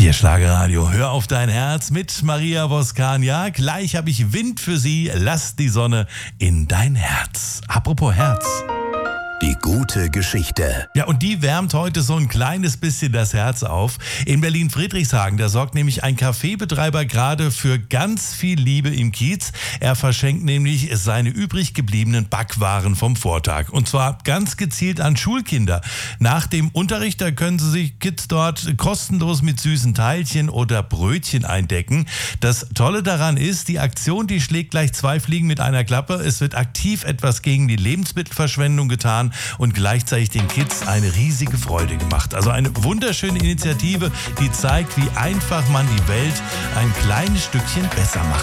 Hier Schlagerradio, hör auf dein Herz mit Maria Voskania. Gleich habe ich Wind für Sie, lass die Sonne in dein Herz. Apropos Herz. Die gute Geschichte. Ja, und die wärmt heute so ein kleines bisschen das Herz auf. In Berlin-Friedrichshagen, da sorgt nämlich ein Kaffeebetreiber gerade für ganz viel Liebe im Kiez. Er verschenkt nämlich seine übrig gebliebenen Backwaren vom Vortag. Und zwar ganz gezielt an Schulkinder. Nach dem Unterricht, da können sie sich Kids dort kostenlos mit süßen Teilchen oder Brötchen eindecken. Das Tolle daran ist, die Aktion, die schlägt gleich 2 Fliegen mit einer Klappe. Es wird aktiv etwas gegen die Lebensmittelverschwendung getan und gleichzeitig den Kids eine riesige Freude gemacht. Also eine wunderschöne Initiative, die zeigt, wie einfach man die Welt ein kleines Stückchen besser macht.